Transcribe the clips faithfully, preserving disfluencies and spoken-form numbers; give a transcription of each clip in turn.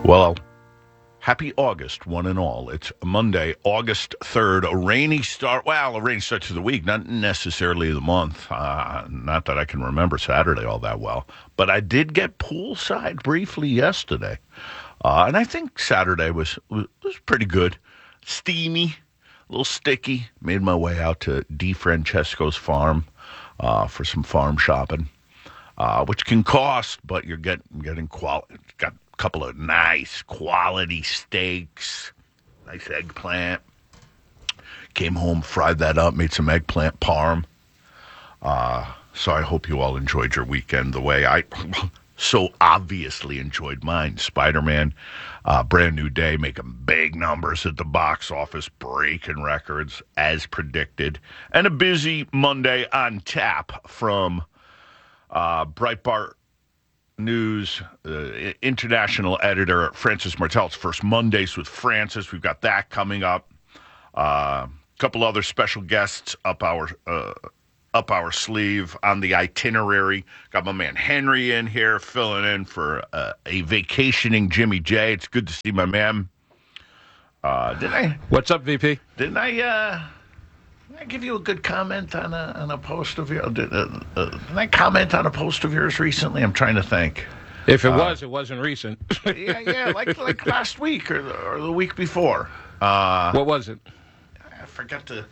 Well, happy August, one and all. It's Monday, August third, a rainy start. Well, a rainy start to the week, not necessarily the month. Uh, not that I can remember Saturday all that well. But I did get poolside briefly yesterday. Uh, and I think Saturday was, was was pretty good. Steamy, a little sticky. Made my way out to DeFrancesco's farm uh, for some farm shopping, uh, which can cost, but you're getting, getting quality. Got couple of nice quality steaks, nice eggplant. Came home, fried that up, made some eggplant parm. Uh, so I hope you all enjoyed your weekend the way I so obviously enjoyed mine. Spider-Man, uh, brand new day, making big numbers at the box office, breaking records as predicted. And a busy Monday on tap from uh, Breitbart News, uh, international editor Francis Martel. It's First Mondays with Francis. We've got that coming up. A uh, couple other special guests up our uh, up our sleeve on the itinerary. Got my man Henry in here filling in for uh, a vacationing Jimmy J. It's good to see my man. Uh, didn't I? What's up, V P? Didn't I? Uh, Did I give you a good comment on a on a post of yours? Did, uh, uh, did I comment on a post of yours recently? I'm trying to think. If it uh, was, it wasn't recent. yeah, yeah, like like last week or the, or the week before. Uh, what was it? I forgot to.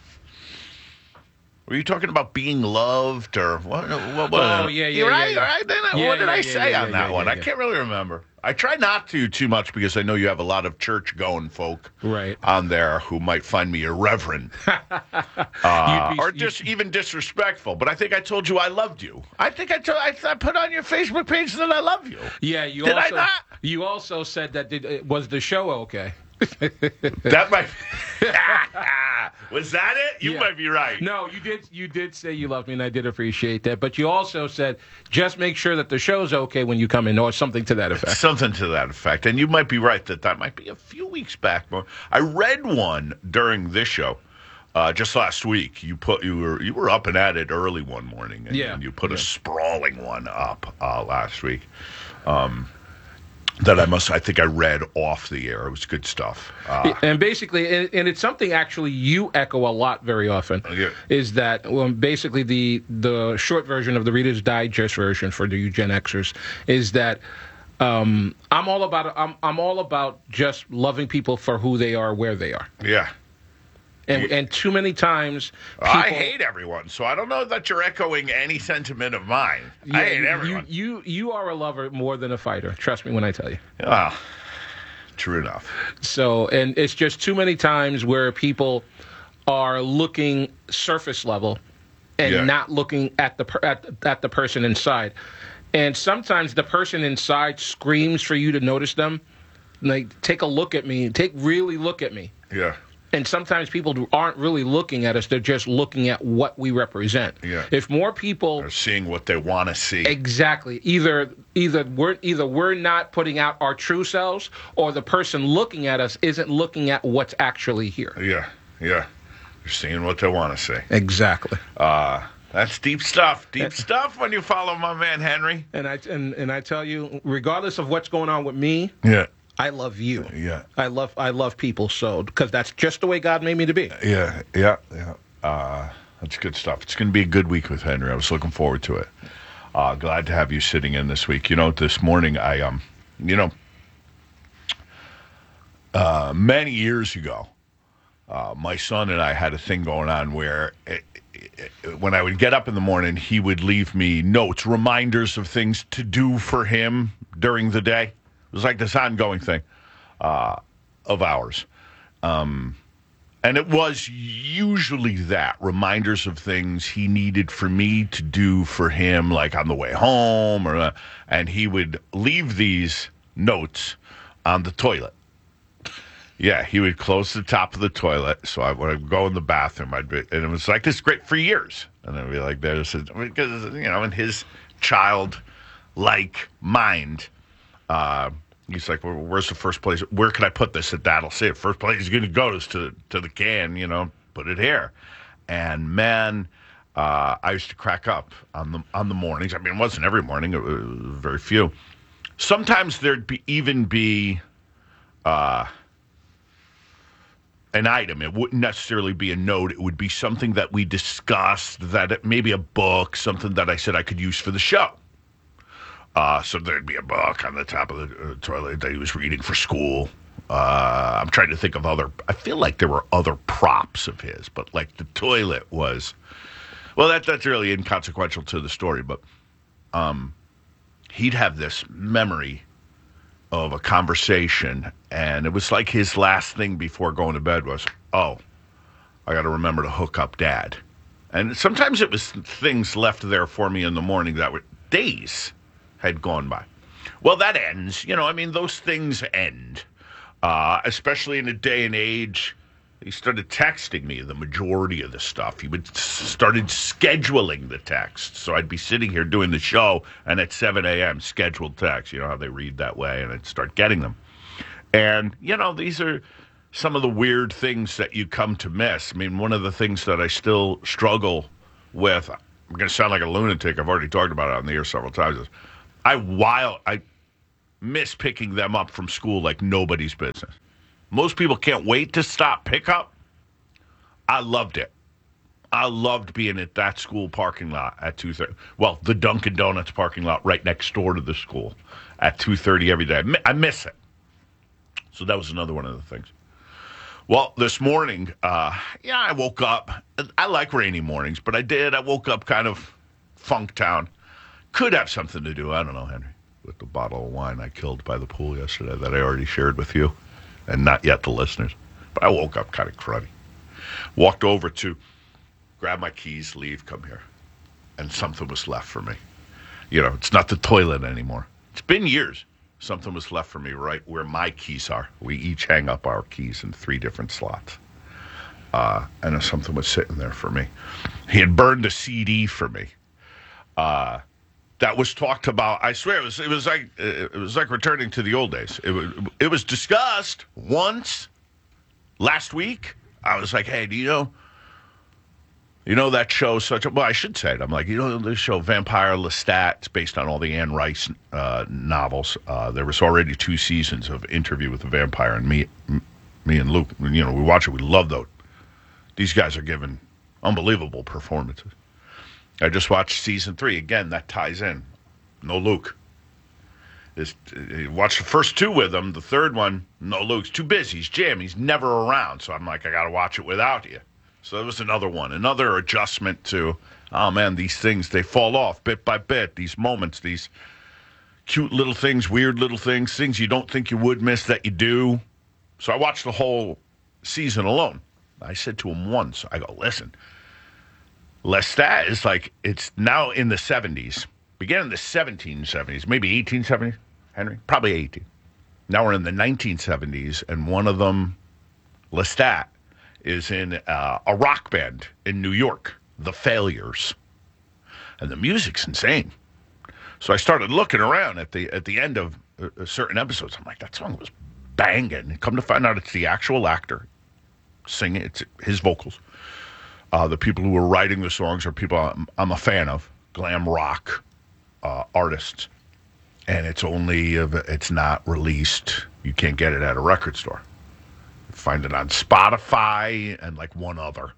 Were you talking about being loved or what? What? what oh yeah, yeah, You're yeah, right, yeah. right. Then yeah, what did yeah, I yeah, say yeah, on yeah, that yeah, one? yeah, I can't really remember. I try not to too much because I know you have a lot of church-going folk right. on there who might find me irreverent uh, be, or just even disrespectful. But I think I told you I loved you. I think I told I, I put on your Facebook page that I love you. Yeah, you did also, I not? You also said that did, was the show okay? That might was that it? You yeah. might be right. No, you did. You did say you loved me, and I did appreciate that. But you also said just make sure that the show's okay when you come in, or something to that effect. Something to that effect, and you might be right that that might be a few weeks back. I read one during this show. Uh, just last week, you put you were you were up and at it early one morning, and, yeah. and you put yeah. a sprawling one up uh, last week. Um, That I must, I think I read off the air. It was good stuff. Uh, and basically, and, and it's something actually you echo a lot very often, yeah. is that well, basically the the short version of the Reader's Digest version for the Gen Xers is that um, I'm all about I'm I'm all about just loving people for who they are, where they are. Yeah. And, and too many times, people, I hate everyone, so I don't know that you're echoing any sentiment of mine. Yeah, I hate everyone. You, you you are a lover more than a fighter. Trust me when I tell you. Well, true enough. So, and it's just too many times where people are looking surface level and yeah. not looking at the per, at, at the person inside. And sometimes the person inside screams for you to notice them. Like, take a look at me. Take really look at me. Yeah. And sometimes people aren't really looking at us. They're just looking at what we represent. Yeah. If more people are seeing what they want to see. Exactly. Either either we're either we're not putting out our true selves, or the person looking at us isn't looking at what's actually here. Yeah. Yeah. They're seeing what they want to see. Exactly. Uh that's deep stuff. Deep stuff when you follow my man Henry. And I and, and I tell you, regardless of what's going on with me, yeah. I love you. Yeah. I love I love people so because that's just the way God made me to be. Yeah, yeah, yeah. Uh, that's good stuff. It's going to be a good week with Henry. I was looking forward to it. Uh, glad to have you sitting in this week. You know, this morning I um, you know, uh, many years ago, uh, my son and I had a thing going on where it, it, when I would get up in the morning, he would leave me notes, reminders of things to do for him during the day. It was like this ongoing thing uh, of ours. Um, and it was usually that, reminders of things he needed for me to do for him, like on the way home. or uh, And he would leave these notes on the toilet. Yeah, he would close the top of the toilet. So I, when I would go in the bathroom, I'd be, and it was like this great for years. And I'd be like, there's, because, you know, in his child-like mind, Uh, he's like, well, where's the first place? Where can I put this that that'll see it? First place he's going to go is to to the can, you know, put it here. And man, uh, I used to crack up on the on the mornings. I mean, it wasn't every morning; it was very few. Sometimes there'd be even be uh, an item. It wouldn't necessarily be a note. It would be something that we discussed, that it, maybe a book, something that I said I could use for the show. Uh, so there'd be a book on the top of the uh, toilet that he was reading for school. Uh, I'm trying to think of other, I feel like there were other props of his, but like the toilet was, well, that that's really inconsequential to the story, but um, he'd have this memory of a conversation, and it was like his last thing before going to bed was, oh, I got to remember to hook up Dad. And sometimes it was things left there for me in the morning that were days had gone by. Well, that ends. You know, I mean, those things end, uh, especially in a day and age. He started texting me the majority of the stuff. He would started scheduling the text. So I'd be sitting here doing the show, and at seven a.m., scheduled text. You know how they read that way, and I'd start getting them. And, you know, these are some of the weird things that you come to miss. I mean, one of the things that I still struggle with, I'm going to sound like a lunatic, I've already talked about it on the air several times, is I wild, I miss picking them up from school like nobody's business. Most people can't wait to stop pickup. I loved it. I loved being at that school parking lot at two thirty. Well, the Dunkin' Donuts parking lot right next door to the school at two thirty every day. I miss it. So that was another one of the things. Well, this morning, uh, yeah, I woke up. I like rainy mornings, but I did. I woke up kind of Funktown. Could have something to do, I don't know, Henry, with the bottle of wine I killed by the pool yesterday that I already shared with you. And not yet the listeners. But I woke up kind of cruddy. Walked over to grab my keys, leave, come here. And something was left for me. You know, it's not the toilet anymore. It's been years. Something was left for me right where my keys are. We each hang up our keys in three different slots. Uh, and something was sitting there for me. He had burned a C D for me. Uh... That was talked about. I swear it was. It was like it was like returning to the old days. It was. It was discussed once last week. I was like, "Hey, do you know? You know that show? Such a well, I should say it. I'm like, you know, this show Vampire Lestat. It's based on all the Anne Rice uh, novels. Uh, there was already two seasons of Interview with the Vampire, and me, me and Luke. You know, we watch it. We love those. These guys are giving unbelievable performances. I just watched season three. Again, that ties in. No Luke. Just, uh, watched the first two with him. The third one, no Luke's too busy. He's jammed. He's never around. So I'm like, I got to watch it without you. So that was another one. Another adjustment to, oh, man, these things, they fall off bit by bit. These moments, these cute little things, weird little things, things you don't think you would miss that you do. So I watched the whole season alone. I said to him once, I go, listen, Lestat is like, it's now in the seventies. Began in the seventeen seventies, maybe eighteen seventies, Henry? Probably eighteen. Now we're in the nineteen seventies, and one of them, Lestat, is in uh, a rock band in New York, The Failures. And the music's insane. So I started looking around at the at the end of uh, certain episodes. I'm like, that song was banging. Come to find out it's the actual actor singing. It's his vocals. Uh, the people who are writing the songs are people I'm, I'm a fan of, glam rock uh, artists. And it's only, it's not released. You can't get it at a record store. You find it on Spotify and like one other.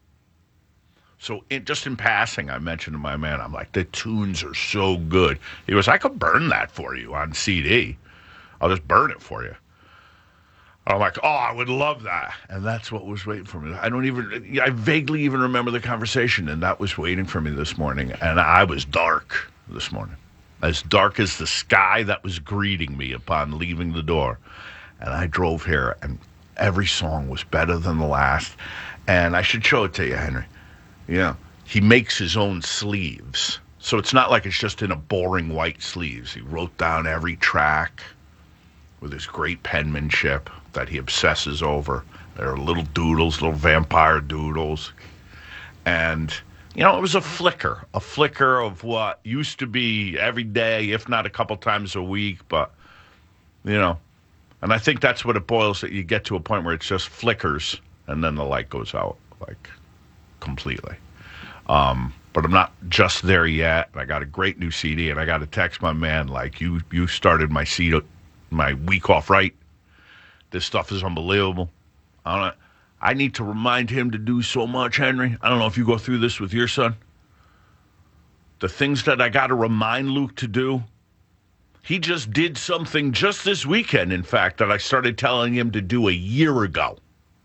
So it, just in passing, I mentioned to my man, I'm like, the tunes are so good. He goes, I could burn that for you on C D. I'll just burn it for you. I'm like, oh, I would love that. And that's what was waiting for me. I don't even, I vaguely even remember the conversation, and that was waiting for me this morning. And I was dark this morning. As dark as the sky that was greeting me upon leaving the door. And I drove here, and every song was better than the last. And I should show it to you, Henry. You know, he makes his own sleeves. So it's not like it's just in a boring white sleeves. He wrote down every track with his great penmanship that he obsesses over. There are little doodles, little vampire doodles. And, you know, it was a flicker, a flicker of what used to be every day, if not a couple times a week. But, you know, and I think that's what it boils that you get to a point where it's just flickers and then the light goes out, like, completely. Um, but I'm not just there yet. I got a great new C D, and I got to text my man, like, you, you started my C D, my week off right. This stuff is unbelievable. I don't. I need to remind him to do so much, Henry. I don't know if you go through this with your son. The things that I got to remind Luke to do. He just did something just this weekend, in fact, that I started telling him to do a year ago.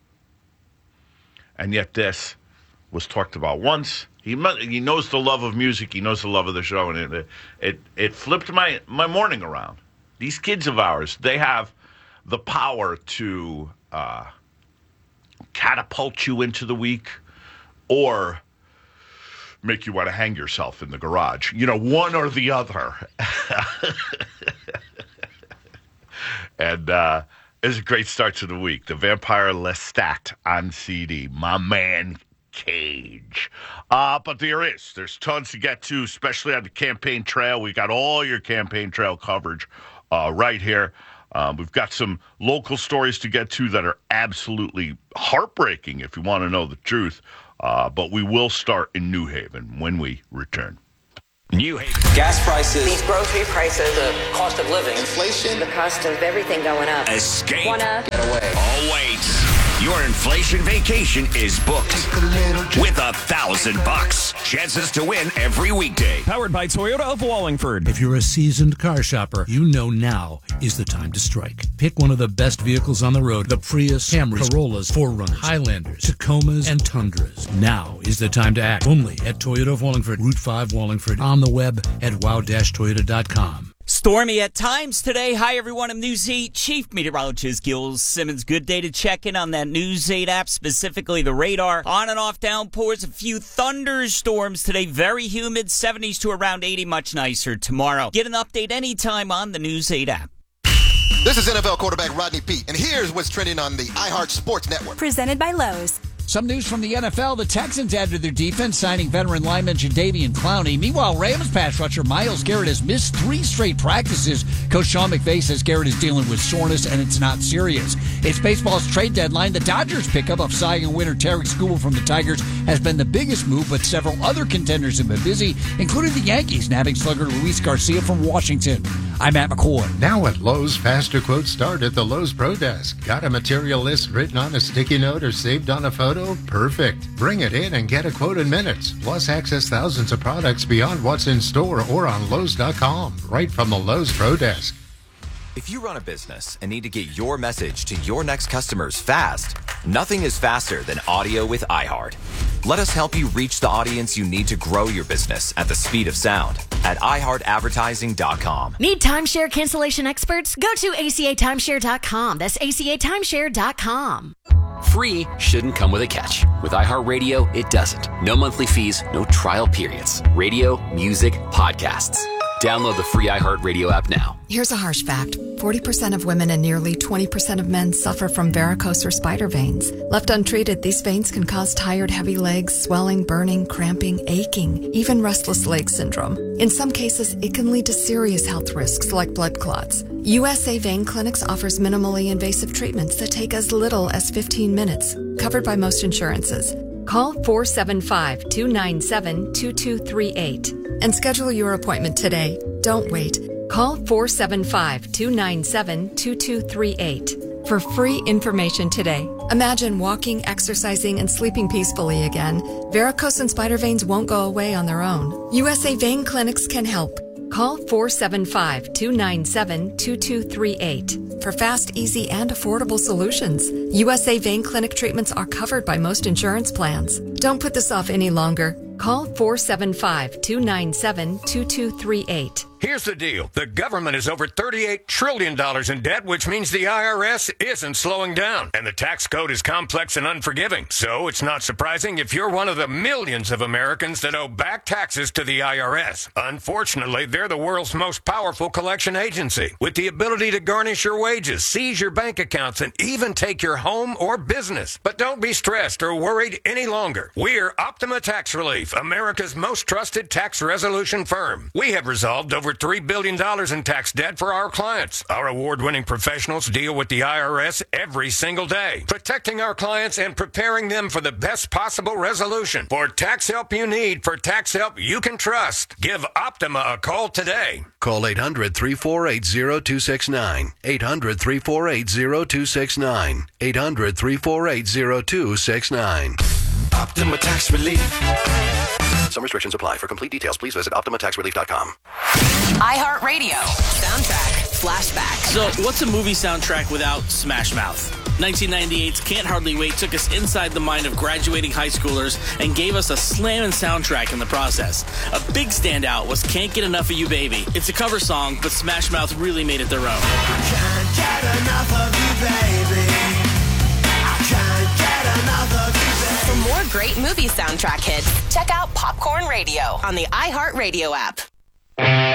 And yet this was talked about once. He he knows the love of music. He knows the love of the show. And it it, it flipped my, my morning around. These kids of ours, they have the power to uh, catapult you into the week or make you want to hang yourself in the garage. You know, one or the other. And uh, it's a great start to the week. The Vampire Lestat on C D. My man, Cage. Uh, but there is. There's tons to get to, especially on the campaign trail. We got all your campaign trail coverage uh, right here. Um, we've got some local stories to get to that are absolutely heartbreaking if you want to know the truth. Uh, but we will start in New Haven when we return. New Haven. Gas prices. These grocery prices. The cost of living. Inflation. The cost of everything going up. Escape. Wanna get away. Oh, wait. Your inflation vacation is booked with a thousand bucks. Chances to win every weekday. Powered by Toyota of Wallingford. If you're a seasoned car shopper, you know now is the time to strike. Pick one of the best vehicles on the road. The Prius, Camrys, Corollas, four runners, Highlanders, Tacomas, and Tundras. Now is the time to act. Only at Toyota of Wallingford, Route five Wallingford. On the web at wow dash toyota dot com. Stormy at times today. Hi, everyone. I'm News eight Chief Meteorologist Gil Simmons. Good day to check in on that News eight app, specifically the radar. On and off downpours, a few thunderstorms today. Very humid, seventies to around eighty, much nicer tomorrow. Get an update anytime on the News eight app. This is N F L quarterback Rodney Peete, and here's what's trending on the iHeart Sports Network. Presented by Lowe's. Some news from the N F L. The Texans added to their defense, signing veteran lineman Jadeveon Clowney. Meanwhile, Rams pass rusher Myles Garrett has missed three straight practices. Coach Sean McVay says Garrett is dealing with soreness and it's not serious. It's baseball's trade deadline. The Dodgers pickup of Cy Young winner Tarek Skubal from the Tigers has been the biggest move, but several other contenders have been busy, including the Yankees nabbing slugger Luis Garcia from Washington. I'm Matt McCoy. Now at Lowe's, faster quotes start at the Lowe's Pro Desk. Got a material list written on a sticky note or saved on a photo? Perfect. Bring it in and get a quote in minutes. Plus, access thousands of products beyond what's in store or on Lowe's dot com, right from the Lowe's Pro Desk. If you run a business and need to get your message to your next customers fast, nothing is faster than audio with iHeart. Let us help you reach the audience you need to grow your business at the speed of sound at i heart advertising dot com. Need timeshare cancellation experts? Go to A C A timeshare dot com. That's A C A timeshare dot com. Free shouldn't come with a catch. With iHeartRadio, it doesn't. No monthly fees, no trial periods. Radio, music, podcasts. Download the free iHeartRadio app now. Here's a harsh fact. forty percent of women and nearly twenty percent of men suffer from varicose or spider veins. Left untreated, these veins can cause tired, heavy legs, swelling, burning, cramping, aching, even restless leg syndrome. In some cases, it can lead to serious health risks like blood clots. U S A Vein Clinics offers minimally invasive treatments that take as little as fifteen minutes, covered by most insurances. Call four seven five, two nine seven, two two three eight and schedule your appointment today. Don't wait. Call four seven five, two nine seven, two two three eight for free information today. Imagine walking, exercising, and sleeping peacefully again. Varicose and spider veins won't go away on their own. U S A Vein Clinics can help. Call four seven five, two nine seven, two two three eight for fast, easy, and affordable solutions. U S A Vein Clinic treatments are covered by most insurance plans. Don't put this off any longer. Call four seven five, two nine seven, two two three eight. Here's the deal. The government is over thirty-eight trillion dollars in debt, which means the I R S isn't slowing down. And the tax code is complex and unforgiving. So it's not surprising if you're one of the millions of Americans that owe back taxes to the I R S. Unfortunately, they're the world's most powerful collection agency, with the ability to garnish your wages, seize your bank accounts, and even take your home or business. But don't be stressed or worried any longer. We're Optima Tax Relief, America's most trusted tax resolution firm. We have resolved over over three billion dollars in tax debt for our clients. Our award-winning professionals deal with the I R S every single day, protecting our clients and preparing them for the best possible resolution. For tax help you need, for tax help you can trust, give Optima a call today. Call eight hundred, three four eight, zero two six nine. eight hundred, three four eight, zero two six nine. eight hundred, three four eight, zero two six nine. Optima Tax Relief. Some restrictions apply. For complete details, please visit optima tax relief dot com. iHeartRadio. Soundtrack Flashback. So, what's a movie soundtrack without Smash Mouth? nineteen ninety-eight's Can't Hardly Wait took us inside the mind of graduating high schoolers and gave us a slammin' soundtrack in the process. A big standout was Can't Get Enough of You Baby. It's a cover song, but Smash Mouth really made it their own. I can't get enough of you, baby. I can't get enough of you, baby. For more great movie soundtrack hits, check out Popcorn Radio on the iHeartRadio app.